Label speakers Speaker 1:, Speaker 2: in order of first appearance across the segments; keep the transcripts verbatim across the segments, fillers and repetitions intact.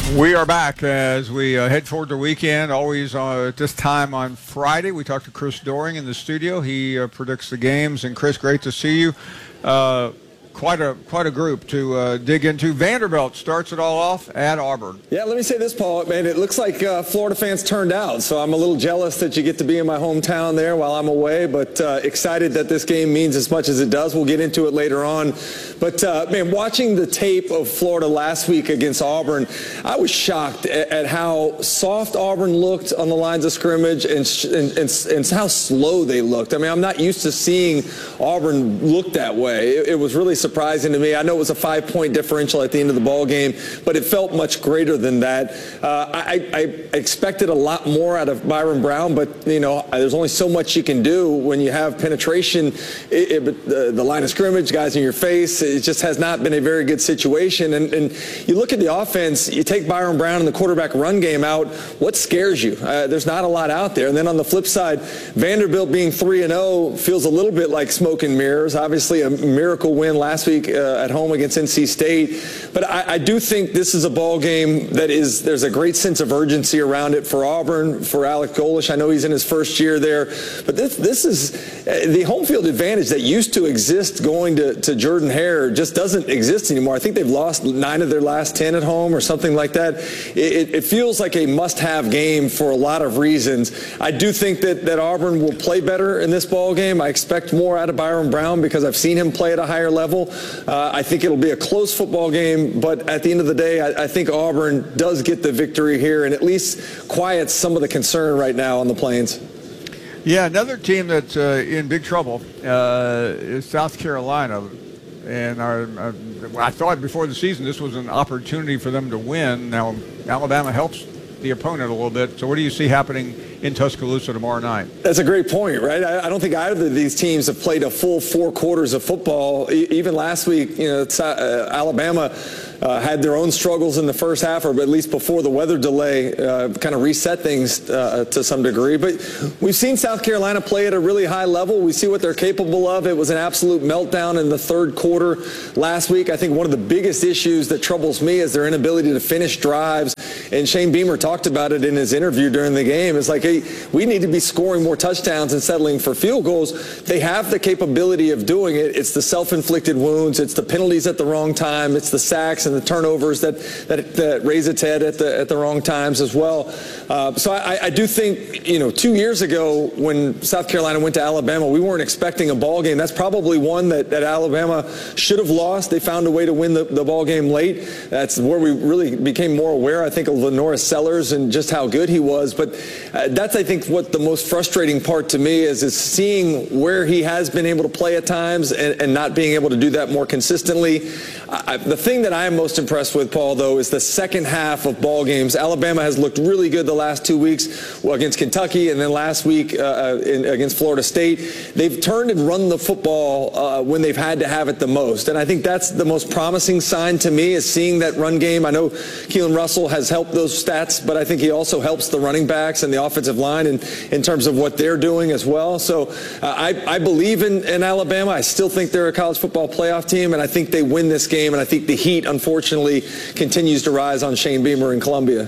Speaker 1: We are back as we uh, head toward the weekend. Always uh, at this time on Friday, we talk to Chris Doering in the studio. He uh, predicts the games. And Chris, great to see you. Uh, Quite a quite a group to uh, dig into. Vanderbilt starts it all off at Auburn.
Speaker 2: Yeah, let me say this, Paul. Man, it looks like uh, Florida fans turned out, so I'm a little jealous that you get to be in my hometown there while I'm away, but uh, excited that this game means as much as it does. We'll get into it later on. But, uh, man, watching the tape of Florida last week against Auburn, I was shocked at, at how soft Auburn looked on the lines of scrimmage and, and, and, and how slow they looked. I mean, I'm not used to seeing Auburn look that way. It, it was really surprising to me. I know it was a five-point differential at the end of the ball game, but it felt much greater than that. Uh, I, I expected a lot more out of Byron Brown, but, you know, there's only so much you can do when you have penetration, it, it, the, the line of scrimmage, guys in your face. It just has not been a very good situation. And, and you look at the offense, you take Byron Brown and the quarterback run game out, what scares you? Uh, there's not a lot out there. And then on the flip side, Vanderbilt being three and oh feels a little bit like smoke and mirrors. Obviously a miracle win last Last week uh, at home against N C State. But I, I do think this is a ball game that is, there's a great sense of urgency around it for Auburn, for Alec Golesh. I know he's in his first year there. But this this is uh, the home field advantage that used to exist going to, to Jordan-Hare just doesn't exist anymore. I think they've lost nine of their last ten at home or something like that. It, it feels like a must-have game for a lot of reasons. I do think that, that Auburn will play better in this ball game. I expect more out of Byron Brown because I've seen him play at a higher level. Uh, I think it'll be a close football game, but at the end of the day, I, I think Auburn does get the victory here and at least quiets some of the concern right now on the Plains.
Speaker 1: Yeah, another team that's uh, in big trouble uh, is South Carolina. And our, uh, I thought before the season this was an opportunity for them to win. Now, Alabama helps the opponent a little bit. So what do you see happening in Tuscaloosa tomorrow night?
Speaker 2: That's a great point, right? I, I don't think either of these teams have played a full four quarters of football. E- even last week, you know, it's, uh, Alabama uh, had their own struggles in the first half, or at least before the weather delay uh, kind of reset things uh, to some degree. But we've seen South Carolina play at a really high level. We see what they're capable of. It was an absolute meltdown in the third quarter last week. I think one of the biggest issues that troubles me is their inability to finish drives. And Shane Beamer talked about it in his interview during the game. It's like, hey, we need to be scoring more touchdowns and settling for field goals. They have the capability of doing it. It's the self-inflicted wounds. It's the penalties at the wrong time. It's the sacks and the turnovers that that, that raise its head at the at the wrong times as well. Uh, so I, I do think, you know, two years ago when South Carolina went to Alabama, we weren't expecting a ball game. That's probably one that, that Alabama should have lost. They found a way to win the, the ball game late. That's where we really became more aware, I think, of Lenora Sellers and just how good he was. But uh, that's, I think, what the most frustrating part to me is, is seeing where he has been able to play at times and, and not being able to do that more consistently. I, the thing that I am most impressed with, Paul, though, is the second half of ball games. Alabama has looked really good the last two weeks well, against Kentucky, and then last week uh, in, against Florida State. They've turned and run the football uh, when they've had to have it the most. And I think that's the most promising sign to me, is seeing that run game. I know Keelan Russell has helped those stats, but I think he also helps the running backs and the offensive line in, in terms of what they're doing as well. So uh, I, I believe in, in Alabama. I still think they're a college football playoff team, and I think they win this game. And I think the heat, unfortunately, continues to rise on Shane Beamer in Columbia.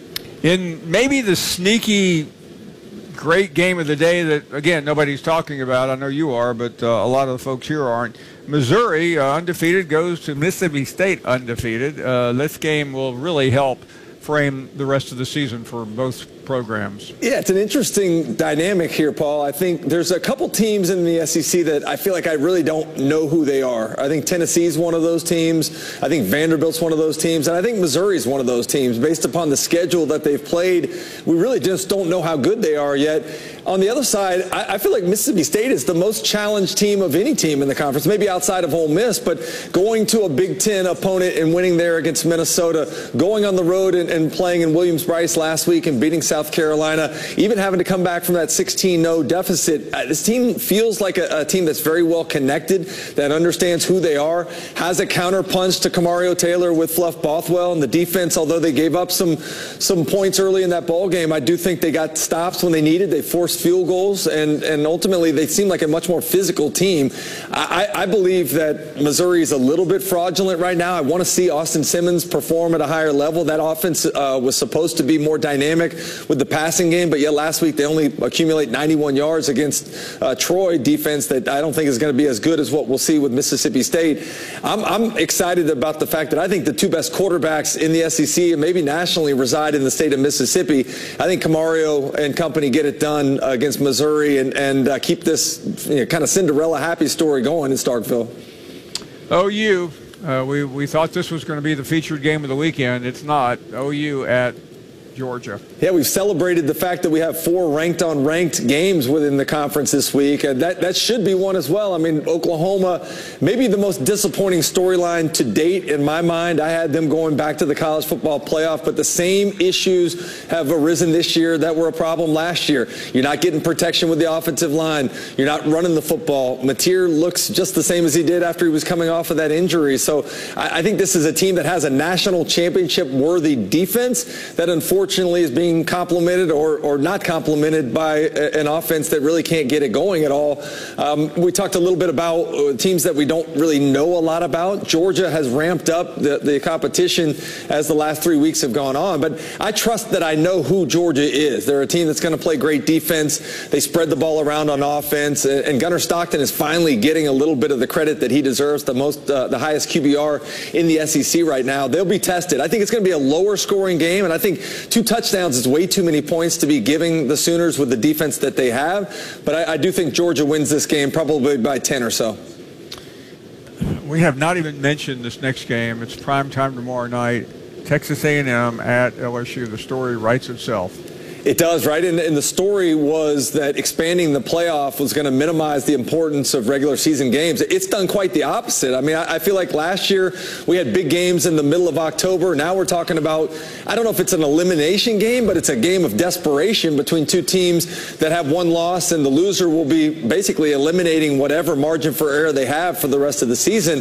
Speaker 1: In maybe the sneaky great game of the day that, again, nobody's talking about. I know you are, but uh, a lot of the folks here aren't. Missouri, uh, undefeated, goes to Mississippi State undefeated. Uh, this game will really help frame the rest of the season for both programs. Yeah,
Speaker 2: it's an interesting dynamic here, Paul. I think there's a couple teams in the S E C that I feel like I really don't know who they are. I think Tennessee's one of those teams. I think Vanderbilt's one of those teams. And I think Missouri's one of those teams. Based upon the schedule that they've played, we really just don't know how good they are yet. On the other side, I, I feel like Mississippi State is the most challenged team of any team in the conference, maybe outside of Ole Miss, but going to a Big Ten opponent and winning there against Minnesota, going on the road and, and playing in Williams-Brice last week and beating South South Carolina, even having to come back from that sixteen no deficit. Uh, this team feels like a, a team that's very well connected, that understands who they are, has a counterpunch to Kamario Taylor with Fluff Bothwell, and the defense, although they gave up some some points early in that ball game, I do think they got stops when they needed. They forced field goals, and, and ultimately they seem like a much more physical team. I, I believe that Missouri is a little bit fraudulent right now. I want to see Austin Simmons perform at a higher level. That offense uh, was supposed to be more dynamic with the passing game, but yet last week they only accumulate ninety-one yards against uh, Troy defense that I don't think is going to be as good as what we'll see with Mississippi State. I'm, I'm excited about the fact that I think the two best quarterbacks in the S E C and maybe nationally reside in the state of Mississippi. I think Kamario and company get it done uh, against Missouri and, and uh, keep this you know, kind of Cinderella happy story going in Starkville.
Speaker 1: O U, uh, we, we thought this was going to be the featured game of the weekend. It's not. O U at Georgia.
Speaker 2: Yeah, we've celebrated the fact that we have four ranked on ranked games within the conference this week. And that, that should be one as well. I mean, Oklahoma, maybe the most disappointing storyline to date in my mind. I had them going back to the college football playoff, but the same issues have arisen this year that were a problem last year. You're not getting protection with the offensive line. You're not running the football. Mateer looks just the same as he did after he was coming off of that injury. So I, I think this is a team that has a national championship worthy defense that unfortunately Unfortunately is being complimented or, or not complimented by a, an offense that really can't get it going at all. Um, we talked a little bit about uh, teams that we don't really know a lot about. Georgia has ramped up the, the competition as the last three weeks have gone on, but I trust that I know who Georgia is. They're a team that's going to play great defense. They spread the ball around on offense, and, and Gunnar Stockton is finally getting a little bit of the credit that he deserves, the most, uh, the highest Q B R in the S E C right now. They'll be tested. I think it's going to be a lower scoring game, and I think two touchdowns is way too many points to be giving the Sooners with the defense that they have. But I, I do think Georgia wins this game probably by ten or so.
Speaker 1: We have not even mentioned this next game. It's prime time tomorrow night. Texas A and M at L S U. The story writes itself.
Speaker 2: It does, right? And, and the story was that expanding the playoff was going to minimize the importance of regular season games. It's done quite the opposite. I mean, I, I feel like last year we had big games in the middle of October. Now we're talking about, I don't know if it's an elimination game, but it's a game of desperation between two teams that have one loss, and the loser will be basically eliminating whatever margin for error they have for the rest of the season.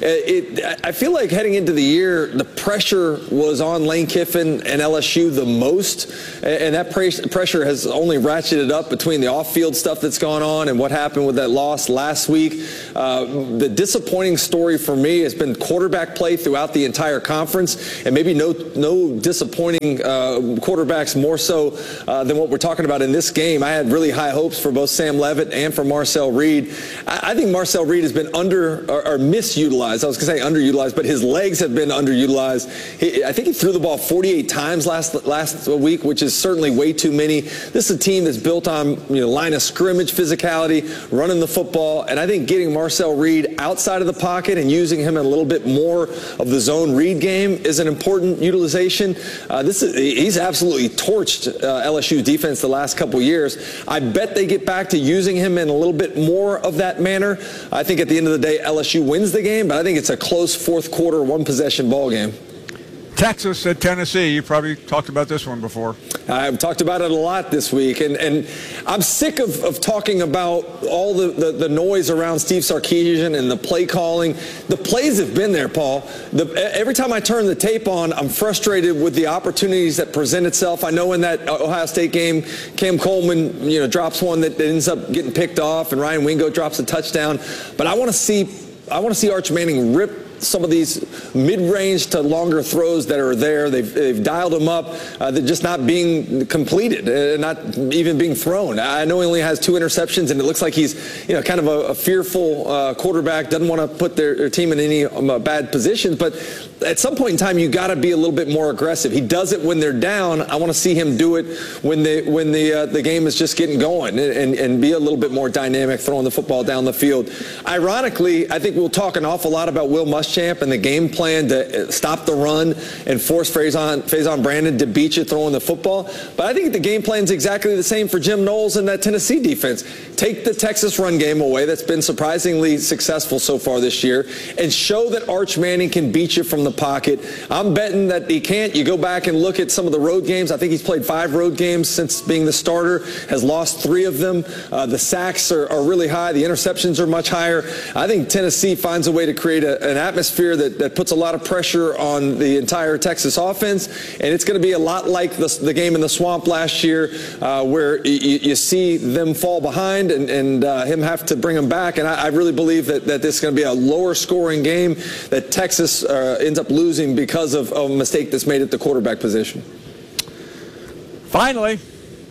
Speaker 2: It, it, I feel like heading into the year, the pressure was on Lane Kiffin and L S U the most, and that pressure has only ratcheted up between the off-field stuff that's gone on and what happened with that loss last week. Uh, the disappointing story for me has been quarterback play throughout the entire conference, and maybe no no disappointing uh, quarterbacks more so uh, than what we're talking about in this game. I had really high hopes for both Sam Leavitt and for Marcel Reed. I, I think Marcel Reed has been under or, or misutilized. I was going to say underutilized, but his legs have been underutilized. He, I think he threw the ball forty-eight times last last week, which is certainly way too many. This is a team that's built on you know line of scrimmage physicality, running the football, and I think getting Marcel Reed outside of the pocket and using him in a little bit more of the zone read game is an important utilization. Uh, this is he's absolutely torched uh, L S U's defense the last couple years. I bet they get back to using him in a little bit more of that manner. I think at the end of the day, L S U wins the game, but I think it's a close fourth quarter, one possession ball game.
Speaker 1: Texas at Tennessee. You probably talked about this one before.
Speaker 2: I've talked about it a lot this week, and, and I'm sick of, of talking about all the, the, the noise around Steve Sarkisian and the play calling. The plays have been there, Paul. The, every time I turn the tape on, I'm frustrated with the opportunities that present itself. I know in that Ohio State game, Cam Coleman, you know, drops one that ends up getting picked off, and Ryan Wingo drops a touchdown. But I want to see, I want to see Arch Manning rip some of these mid-range to longer throws that are there. They've, they've dialed them up. Uh, they're just not being completed, uh, not even being thrown. I know he only has two interceptions, and it looks like he's, you know, kind of a, a fearful uh, quarterback, doesn't want to put their, their team in any um, bad positions. But at some point in time, you got to be a little bit more aggressive. He does it when they're down. I want to see him do it when the when the uh, the game is just getting going, and, and, and be a little bit more dynamic, throwing the football down the field. Ironically, I think we'll talk an awful lot about Will Muschamp Muschamp and the game plan to stop the run and force Faison, Faison Brandon to beat you throwing the football. But I think the game plan is exactly the same for Jim Knowles and that Tennessee defense. Take the Texas run game away. That's been surprisingly successful so far this year, and show that Arch Manning can beat you from the pocket. I'm betting that he can't. You go back and look at some of the road games. I think he's played five road games since being the starter, has lost three of them. Uh, the sacks are, are really high. The interceptions are much higher. I think Tennessee finds a way to create a, an atmosphere that, that puts a lot of pressure on the entire Texas offense, and it's going to be a lot like the, the game in the Swamp last year, uh, where you, you see them fall behind and, and uh, him have to bring them back. And I, I really believe that, that this is going to be a lower scoring game, that Texas uh, ends up losing because of, of a mistake that's made at the quarterback position.
Speaker 1: Finally,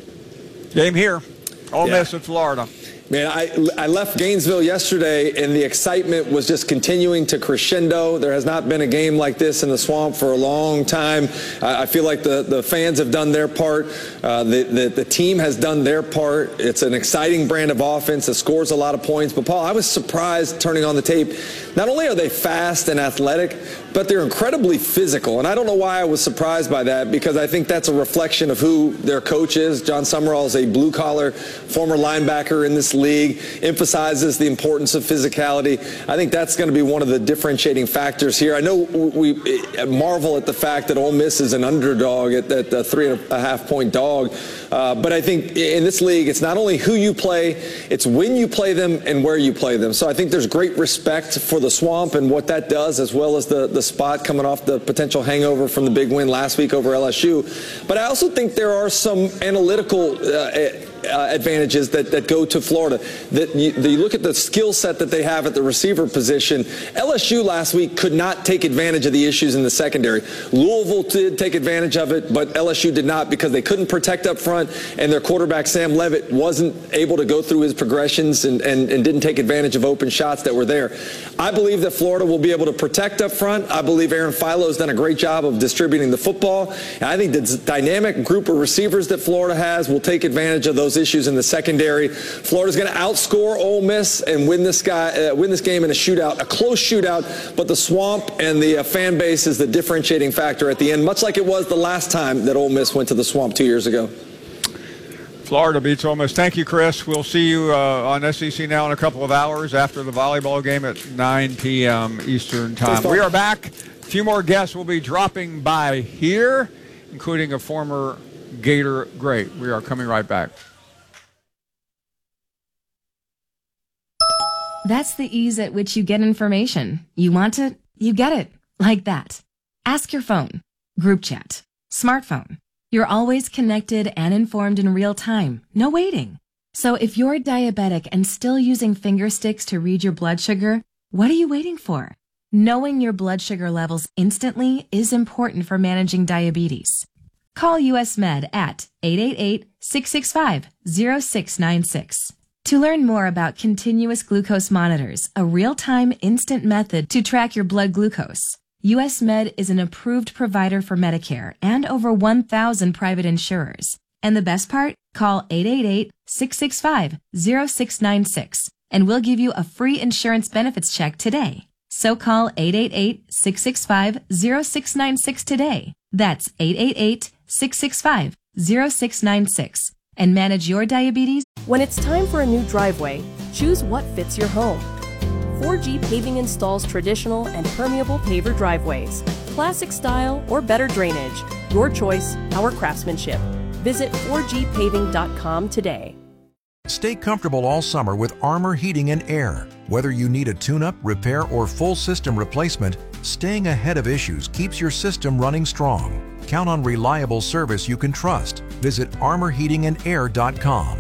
Speaker 1: game here. Ole
Speaker 2: Yeah.
Speaker 1: Miss at Florida.
Speaker 2: Man, I, I left Gainesville yesterday, and the excitement was just continuing to crescendo. There has not been a game like this in the Swamp for a long time. I, I feel like the, the fans have done their part. Uh, the, the, the team has done their part. It's an exciting brand of offense that scores a lot of points. But, Paul, I was surprised turning on the tape. Not only are they fast and athletic, but they're incredibly physical. And I don't know why I was surprised by that, because I think that's a reflection of who their coach is. John Summerall is a blue-collar former linebacker in this league, emphasizes the importance of physicality. I think that's going to be one of the differentiating factors here. I know we marvel at the fact that Ole Miss is an underdog at that uh, three and a half point dog. Uh, but I think in this league, it's not only who you play, it's when you play them and where you play them. So I think there's great respect for the Swamp and what that does, as well as the, the spot coming off the potential hangover from the big win last week over L S U. But I also think there are some analytical uh, Uh, advantages that, that go to Florida. That you, that you look at the skill set that they have at the receiver position. L S U last week could not take advantage of the issues in the secondary. Louisville did take advantage of it, but L S U did not, because they couldn't protect up front, and their quarterback Sam Levitt wasn't able to go through his progressions and, and, and didn't take advantage of open shots that were there. I believe that Florida will be able to protect up front. I believe Aaron Philo has done a great job of distributing the football. And I think the dynamic group of receivers that Florida has will take advantage of those issues in the secondary. Florida's going to outscore Ole Miss and win this guy, uh, win this game in a shootout, a close shootout. But the Swamp and the uh, fan base is the differentiating factor at the end, much like it was the last time that Ole Miss went to the Swamp two years ago.
Speaker 1: Florida beats Ole Miss. Thank you, Chris. We'll see you uh, on S E C Now in a couple of hours after the volleyball game at nine p.m. Eastern Time. We are back. A few more guests will be dropping by here, including a former Gator great. We are coming right back.
Speaker 3: That's the ease at which you get information. You want it, you get it. Like that. Ask your phone. Group chat. Smartphone. You're always connected and informed in real time. No waiting. So if you're diabetic and still using finger sticks to read your blood sugar, what are you waiting for? Knowing your blood sugar levels instantly is important for managing diabetes. Call U S Med at eight eight eight, six six five, zero six nine six. To learn more about continuous glucose monitors, a real-time instant method to track your blood glucose, U S Med is an approved provider for Medicare and over one thousand private insurers. And the best part? Call eight eight eight, six six five, zero six nine six and we'll give you a free insurance benefits check today. So call eight eight eight, six six five, zero six nine six today. That's eight eight eight, six six five, zero six nine six and manage your diabetes.
Speaker 4: When it's time for a new driveway, choose what fits your home. four G Paving installs traditional and permeable paver driveways, classic style or better drainage. Your choice, our craftsmanship. Visit four G paving dot com today.
Speaker 5: Stay comfortable all summer with Armor Heating and Air. Whether you need a tune-up, repair, or full system replacement, staying ahead of issues keeps your system running strong. Count on reliable service you can trust. Visit armor heating and air dot com.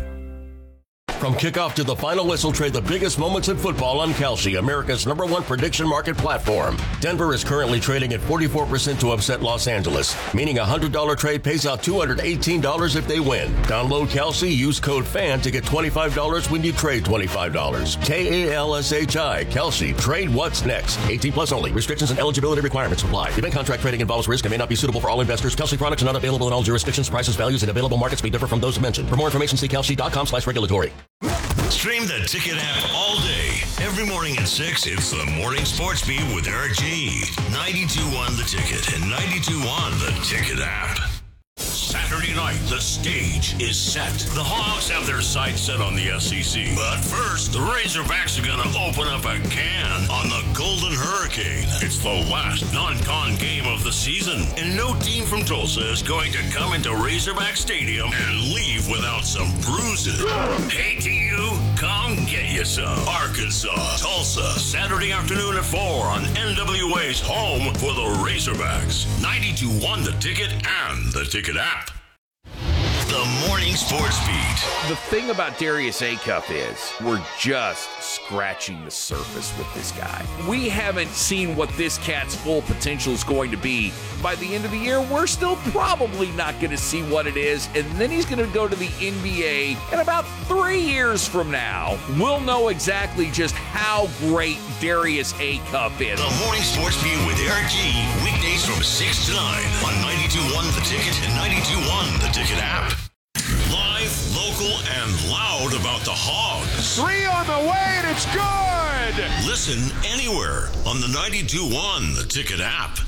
Speaker 6: From kickoff to the final whistle, trade the biggest moments in football on Kalshi, America's number one prediction market platform. Denver is currently trading at forty-four percent to upset Los Angeles, meaning a one hundred dollars trade pays out two hundred eighteen dollars if they win. Download Kalshi, use code FAN to get twenty-five dollars when you trade twenty-five dollars. K A L S H I, Kalshi. Trade what's next. eighteen plus only. Restrictions and eligibility requirements apply. Event contract trading involves risk and may not be suitable for all investors. Kalshi products are not available in all jurisdictions. Prices, values, and available markets may differ from those mentioned. For more information, see kalshi dot com slash regulatory.
Speaker 7: Stream the Ticket app all day Every morning at six, it's the Morning Sports Beat with Eric G. ninety-two one The Ticket and ninety-two one The Ticket app. Saturday night, the stage is set. The Hawks have their sights set on the S E C. But first, the Razorbacks are going to open up a can on the Golden Hurricane. It's the last non-con game of the season, and no team from Tulsa is going to come into Razorback Stadium and leave without some bruises. Hey to you, come get you some. Arkansas, Tulsa, Saturday afternoon at four on N W A's home for the Razorbacks. ninety-two one The Ticket and the Ticket app. The Morning Sports Beat.
Speaker 8: The thing about Darius Acuff is we're just scratching the surface with this guy. We haven't seen what this cat's full potential is going to be. By the end of the year, we're still probably not going to see what it is, and then he's going to go to the N B A, and about three years from now, we'll know exactly just how great Darius Acuff is.
Speaker 7: The Morning Sports Beat with Eric G. Weekdays from six to nine on ninety-two one The Ticket and ninety-two one The Ticket app. Live, local, and loud about the Hogs.
Speaker 9: Three on the way, and it's good!
Speaker 7: Listen anywhere on the ninety-two one The Ticket app.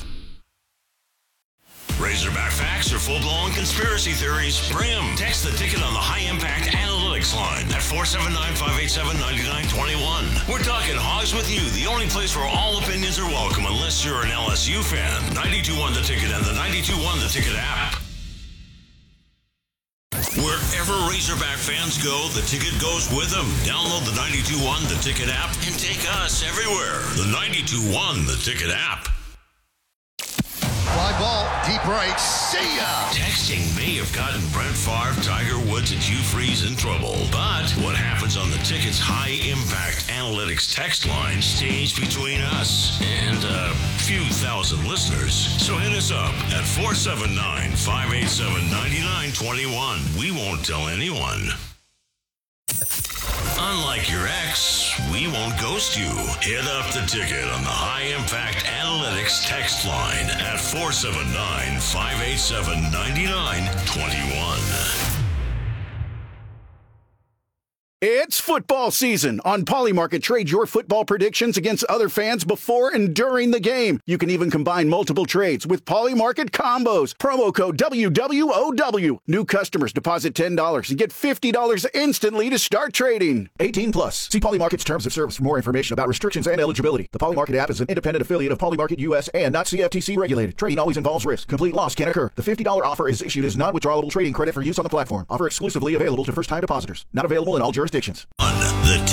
Speaker 7: Razorback facts or full-blown conspiracy theories? Bring 'em. Text the Ticket on the high-impact analytics line at four seven nine, five eight seven, nine nine two one. We're talking Hogs with you, the only place where all opinions are welcome unless you're an L S U fan. ninety-two one The Ticket and the ninety-two one The Ticket app. Wherever Razorback fans go, the Ticket goes with them. Download the ninety-two one The Ticket app and take us everywhere. The ninety-two one The Ticket app.
Speaker 10: Fly ball, deep right, see ya!
Speaker 7: Texting may have gotten Brett Favre, Tiger Woods, and Hugh Freeze in trouble. But what happens on the Ticket's high-impact analytics text line stays between us and a few thousand listeners. So hit us up at four seven nine, five eight seven, nine nine two one. We won't tell anyone. Unlike your ex, we won't ghost you. Hit up the Ticket on the High Impact Analytics text line at four seven nine, five eight seven, nine nine two one.
Speaker 11: It's football season. On Polymarket, trade your football predictions against other fans before and during the game. You can even combine multiple trades with Polymarket combos. Promo code W W O W. New customers deposit ten dollars and get fifty dollars instantly to start trading. eighteen plus. See Polymarket's terms of service for more information about restrictions and eligibility. The Polymarket app is an independent affiliate of Polymarket U S and not C F T C regulated. Trading always involves risk. Complete loss can occur. The fifty dollars offer is issued as non-withdrawable trading credit for use on the platform. Offer exclusively available to first-time depositors. Not available in all jurisdictions.
Speaker 7: On the